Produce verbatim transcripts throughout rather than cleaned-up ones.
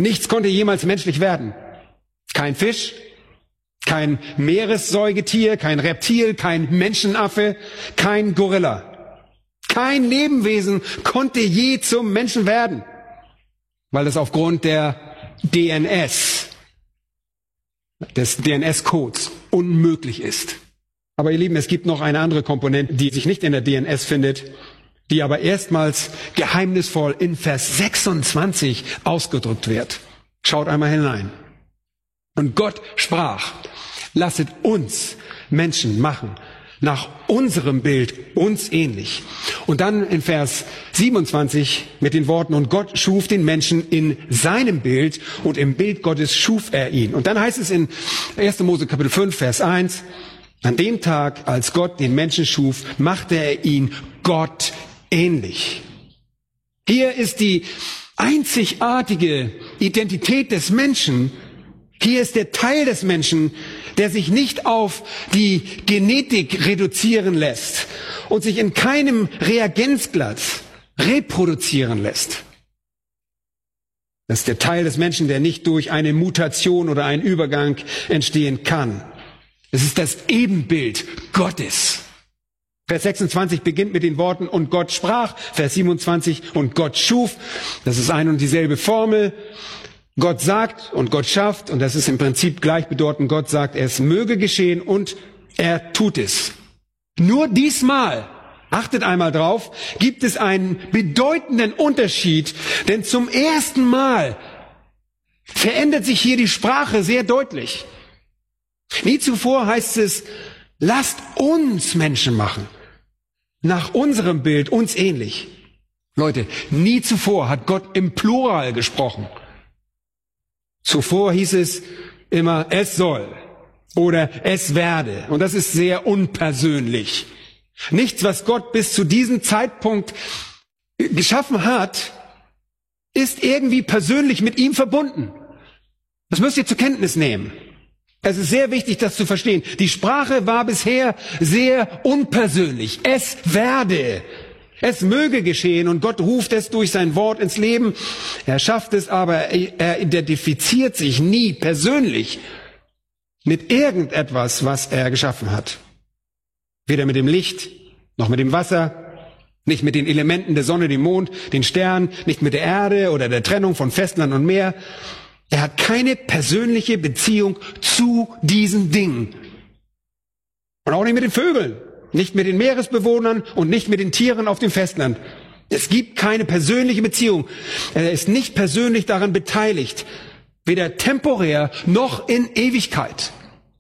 Nichts konnte jemals menschlich werden. Kein Fisch, kein Meeressäugetier, kein Reptil, kein Menschenaffe, kein Gorilla. Kein Lebewesen konnte je zum Menschen werden, weil das aufgrund der D N S, des D N S-Codes unmöglich ist. Aber ihr Lieben, es gibt noch eine andere Komponente, die sich nicht in der D N S findet, die aber erstmals geheimnisvoll in Vers sechsundzwanzig ausgedrückt wird. Schaut einmal hinein. Und Gott sprach, lasset uns Menschen machen, nach unserem Bild, uns ähnlich. Und dann in Vers siebenundzwanzig mit den Worten, und Gott schuf den Menschen in seinem Bild und im Bild Gottes schuf er ihn. Und dann heißt es in erster Mose Kapitel fünf, Vers eins, an dem Tag, als Gott den Menschen schuf, machte er ihn Gott ähnlich. Hier ist die einzigartige Identität des Menschen. Hier ist der Teil des Menschen, der sich nicht auf die Genetik reduzieren lässt und sich in keinem Reagenzglas reproduzieren lässt. Das ist der Teil des Menschen, der nicht durch eine Mutation oder einen Übergang entstehen kann. Es ist das Ebenbild Gottes. Vers sechsundzwanzig beginnt mit den Worten, und Gott sprach. Vers siebenundzwanzig, und Gott schuf. Das ist ein und dieselbe Formel. Gott sagt und Gott schafft, und das ist im Prinzip gleichbedeutend. Gott sagt, es möge geschehen, und er tut es. Nur diesmal, achtet einmal drauf, gibt es einen bedeutenden Unterschied, denn zum ersten Mal verändert sich hier die Sprache sehr deutlich. Nie zuvor heißt es, lasst uns Menschen machen, nach unserem Bild, uns ähnlich. Leute, nie zuvor hat Gott im Plural gesprochen. Zuvor hieß es immer, es soll oder es werde. Und das ist sehr unpersönlich. Nichts, was Gott bis zu diesem Zeitpunkt geschaffen hat, ist irgendwie persönlich mit ihm verbunden. Das müsst ihr zur Kenntnis nehmen. Es ist sehr wichtig, das zu verstehen. Die Sprache war bisher sehr unpersönlich. Es werde. Es möge geschehen, und Gott ruft es durch sein Wort ins Leben. Er schafft es, aber er identifiziert sich nie persönlich mit irgendetwas, was er geschaffen hat. Weder mit dem Licht, noch mit dem Wasser, nicht mit den Elementen der Sonne, dem Mond, den Sternen, nicht mit der Erde oder der Trennung von Festland und Meer. Er hat keine persönliche Beziehung zu diesen Dingen. Und auch nicht mit den Vögeln. Nicht mit den Meeresbewohnern und nicht mit den Tieren auf dem Festland. Es gibt keine persönliche Beziehung. Er ist nicht persönlich daran beteiligt. Weder temporär noch in Ewigkeit.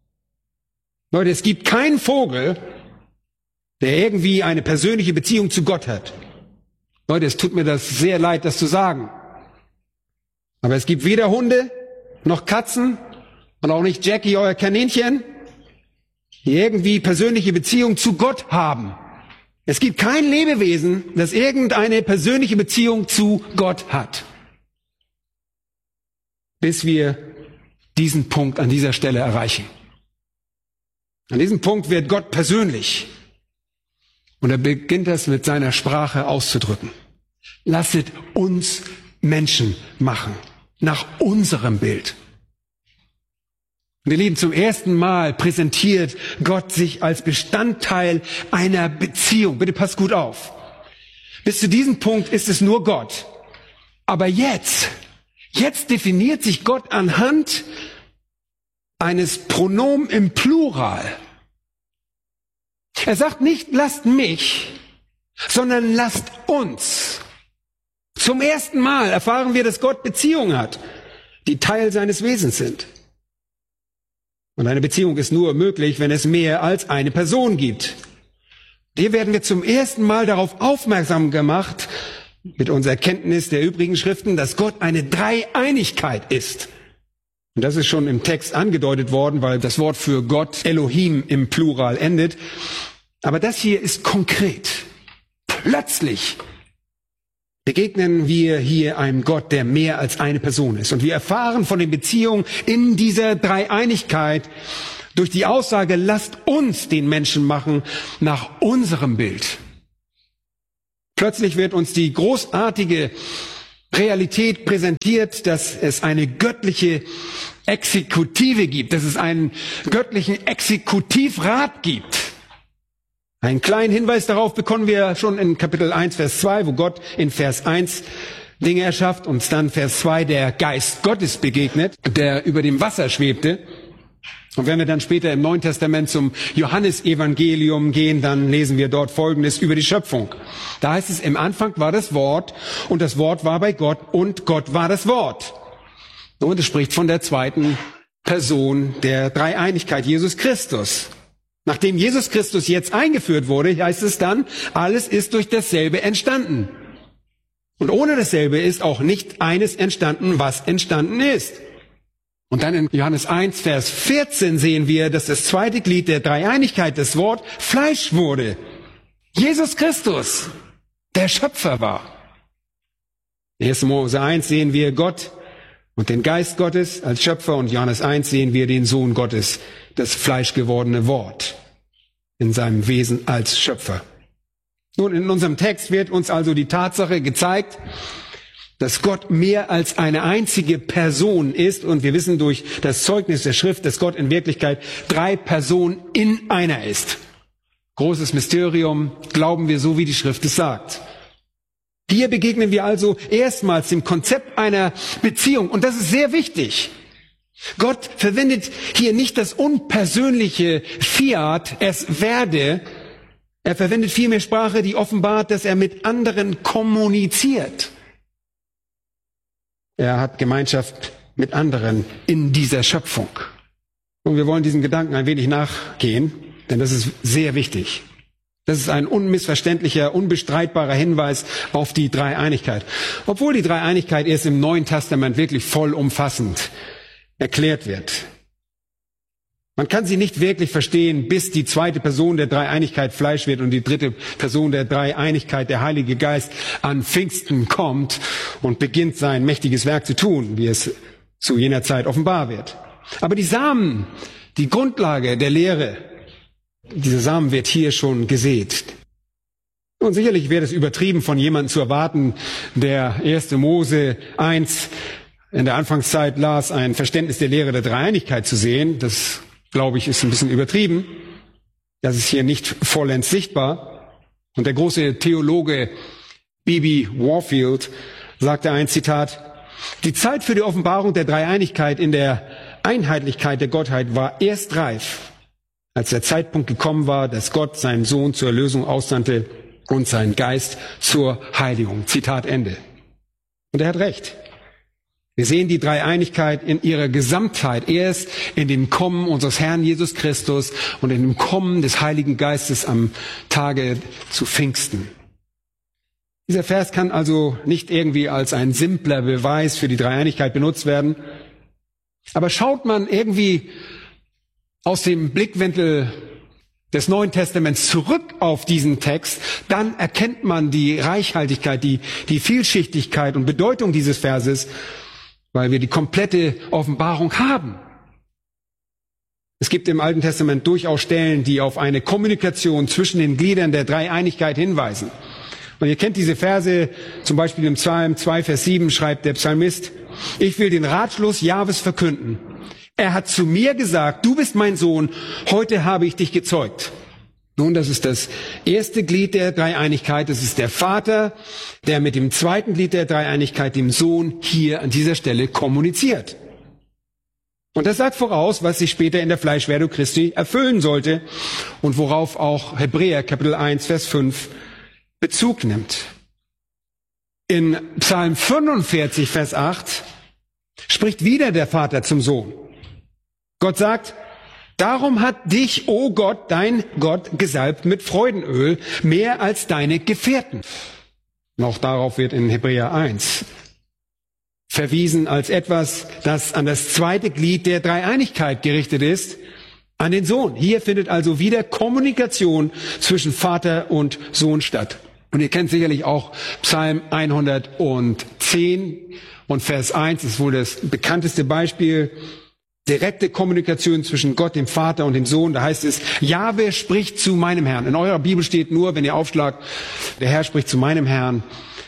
Leute, es gibt keinen Vogel, der irgendwie eine persönliche Beziehung zu Gott hat. Leute, es tut mir das sehr leid, das zu sagen. Aber es gibt weder Hunde noch Katzen und auch nicht Jackie, euer Kaninchen, die irgendwie persönliche Beziehung zu Gott haben. Es gibt kein Lebewesen, das irgendeine persönliche Beziehung zu Gott hat. Bis wir diesen Punkt an dieser Stelle erreichen. An diesem Punkt wird Gott persönlich. Und er beginnt das mit seiner Sprache auszudrücken. Lasset uns Menschen machen, nach unserem Bild. Und ihr Lieben, zum ersten Mal präsentiert Gott sich als Bestandteil einer Beziehung. Bitte passt gut auf. Bis zu diesem Punkt ist es nur Gott. Aber jetzt, jetzt definiert sich Gott anhand eines Pronomen im Plural. Er sagt nicht, lasst mich, sondern lasst uns. Zum ersten Mal erfahren wir, dass Gott Beziehungen hat, die Teil seines Wesens sind. Und eine Beziehung ist nur möglich, wenn es mehr als eine Person gibt. Hier werden wir zum ersten Mal darauf aufmerksam gemacht, mit unserer Kenntnis der übrigen Schriften, dass Gott eine Dreieinigkeit ist. Und das ist schon im Text angedeutet worden, weil das Wort für Gott, Elohim, im Plural endet. Aber das hier ist konkret. Plötzlich begegnen wir hier einem Gott, der mehr als eine Person ist. Und wir erfahren von den Beziehungen in dieser Dreieinigkeit durch die Aussage, lasst uns den Menschen machen nach unserem Bild. Plötzlich wird uns die großartige Realität präsentiert, dass es eine göttliche Exekutive gibt, dass es einen göttlichen Exekutivrat gibt. Einen kleinen Hinweis darauf bekommen wir schon in Kapitel eins, Vers zwei, wo Gott in Vers eins Dinge erschafft, uns dann Vers zwei der Geist Gottes begegnet, der über dem Wasser schwebte. Und wenn wir dann später im Neuen Testament zum Johannesevangelium gehen, dann lesen wir dort Folgendes über die Schöpfung. Da heißt es, im Anfang war das Wort und das Wort war bei Gott und Gott war das Wort. Und es spricht von der zweiten Person der Dreieinigkeit, Jesus Christus. Nachdem Jesus Christus jetzt eingeführt wurde, heißt es dann, alles ist durch dasselbe entstanden. Und ohne dasselbe ist auch nicht eines entstanden, was entstanden ist. Und dann in Johannes eins, Vers vierzehn sehen wir, dass das zweite Glied der Dreieinigkeit, das Wort, Fleisch wurde. Jesus Christus, der Schöpfer war. In erster Mose eins sehen wir Gott und den Geist Gottes als Schöpfer und Johannes eins sehen wir den Sohn Gottes, das fleischgewordene Wort, in seinem Wesen als Schöpfer. Nun, in unserem Text wird uns also die Tatsache gezeigt, dass Gott mehr als eine einzige Person ist. Und wir wissen durch das Zeugnis der Schrift, dass Gott in Wirklichkeit drei Personen in einer ist. Großes Mysterium, glauben wir so, wie die Schrift es sagt. Hier begegnen wir also erstmals dem Konzept einer Beziehung. Und das ist sehr wichtig. Gott verwendet hier nicht das unpersönliche Fiat, es werde. Er verwendet vielmehr Sprache, die offenbart, dass er mit anderen kommuniziert. Er hat Gemeinschaft mit anderen in dieser Schöpfung. Und wir wollen diesen Gedanken ein wenig nachgehen, denn das ist sehr wichtig. Das ist ein unmissverständlicher, unbestreitbarer Hinweis auf die Dreieinigkeit. Obwohl die Dreieinigkeit erst im Neuen Testament wirklich vollumfassend erklärt wird. Man kann sie nicht wirklich verstehen, bis die zweite Person der Dreieinigkeit Fleisch wird und die dritte Person der Dreieinigkeit, der Heilige Geist, an Pfingsten kommt und beginnt sein mächtiges Werk zu tun, wie es zu jener Zeit offenbar wird. Aber die Samen, die Grundlage der Lehre, dieser Samen wird hier schon gesät. Und sicherlich wäre es übertrieben, von jemandem zu erwarten, der erste Mose eins in der Anfangszeit las, ein Verständnis der Lehre der Dreieinigkeit zu sehen. Das, glaube ich, ist ein bisschen übertrieben. Das ist hier nicht vollends sichtbar. Und der große Theologe B B Warfield sagte ein Zitat, die Zeit für die Offenbarung der Dreieinigkeit in der Einheitlichkeit der Gottheit war erst reif, als der Zeitpunkt gekommen war, dass Gott seinen Sohn zur Erlösung aussandte und seinen Geist zur Heiligung. Zitat Ende. Und er hat recht. Wir sehen die Dreieinigkeit in ihrer Gesamtheit erst in dem Kommen unseres Herrn Jesus Christus und in dem Kommen des Heiligen Geistes am Tage zu Pfingsten. Dieser Vers kann also nicht irgendwie als ein simpler Beweis für die Dreieinigkeit benutzt werden. Aber schaut man irgendwie aus dem Blickwinkel des Neuen Testaments zurück auf diesen Text, dann erkennt man die Reichhaltigkeit, die, die Vielschichtigkeit und Bedeutung dieses Verses, weil wir die komplette Offenbarung haben. Es gibt im Alten Testament durchaus Stellen, die auf eine Kommunikation zwischen den Gliedern der Dreieinigkeit hinweisen. Und ihr kennt diese Verse, zum Beispiel im Psalm zwei, Vers sieben schreibt der Psalmist, ich will den Ratschluss Jahwes verkünden. Er hat zu mir gesagt, du bist mein Sohn, heute habe ich dich gezeugt. Nun, das ist das erste Glied der Dreieinigkeit. Das ist der Vater, der mit dem zweiten Glied der Dreieinigkeit, dem Sohn, hier an dieser Stelle kommuniziert. Und das sagt voraus, was sich später in der Fleischwerdung Christi erfüllen sollte und worauf auch Hebräer Kapitel eins, Vers fünf Bezug nimmt. In Psalm fünfundvierzig, Vers acht spricht wieder der Vater zum Sohn. Gott sagt, darum hat dich, o Gott, dein Gott, gesalbt mit Freudenöl, mehr als deine Gefährten. Und auch darauf wird in Hebräer eins verwiesen als etwas, das an das zweite Glied der Dreieinigkeit gerichtet ist, an den Sohn. Hier findet also wieder Kommunikation zwischen Vater und Sohn statt. Und ihr kennt sicherlich auch Psalm hundertzehn und Vers eins, ist wohl das bekannteste Beispiel. Direkte Kommunikation zwischen Gott, dem Vater und dem Sohn. Da heißt es, Jahwe spricht zu meinem Herrn. In eurer Bibel steht nur, wenn ihr aufschlagt, der Herr spricht zu meinem Herrn.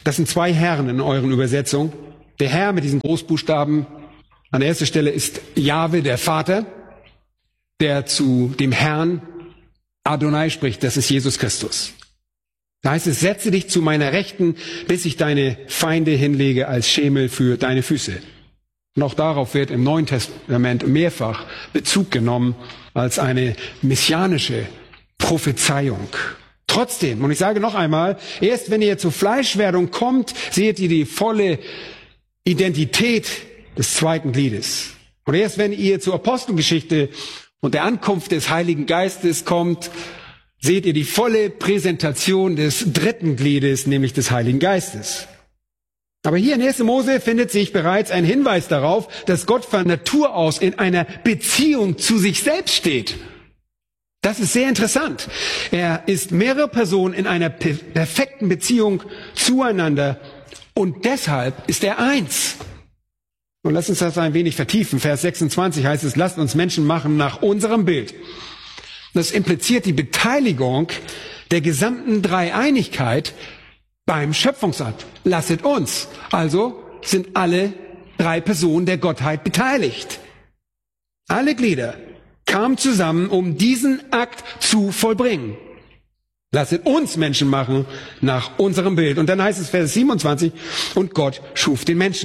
Das sind zwei Herren in euren Übersetzungen. Der Herr mit diesen Großbuchstaben an der ersten Stelle ist Jahwe, der Vater, der zu dem Herrn Adonai spricht. Das ist Jesus Christus. Da heißt es, setze dich zu meiner Rechten, bis ich deine Feinde hinlege als Schemel für deine Füße. Und auch darauf wird im Neuen Testament mehrfach Bezug genommen als eine messianische Prophezeiung. Trotzdem, und ich sage noch einmal, erst wenn ihr zur Fleischwerdung kommt, seht ihr die volle Identität des zweiten Gliedes. Und erst wenn ihr zur Apostelgeschichte und der Ankunft des Heiligen Geistes kommt, seht ihr die volle Präsentation des dritten Gliedes, nämlich des Heiligen Geistes. Aber hier in ersten Mose findet sich bereits ein Hinweis darauf, dass Gott von Natur aus in einer Beziehung zu sich selbst steht. Das ist sehr interessant. Er ist mehrere Personen in einer perfekten Beziehung zueinander und deshalb ist er eins. Und lasst uns das ein wenig vertiefen. Vers sechsundzwanzig heißt es, lasst uns Menschen machen nach unserem Bild. Das impliziert die Beteiligung der gesamten Dreieinigkeit beim Schöpfungsakt. Lasset uns. Also sind alle drei Personen der Gottheit beteiligt. Alle Glieder kamen zusammen, um diesen Akt zu vollbringen. Lasset uns Menschen machen nach unserem Bild. Und dann heißt es Vers siebenundzwanzig, und Gott schuf den Menschen.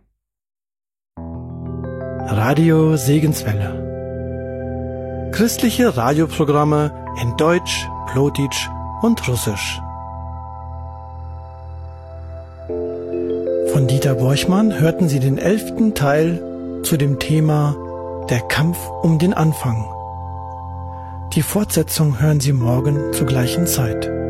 Radio Segenswelle. Christliche Radioprogramme in Deutsch, Plotitsch und Russisch. Von Dieter Borchmann hörten Sie den elften Teil zu dem Thema Der Kampf um den Anfang. Die Fortsetzung hören Sie morgen zur gleichen Zeit.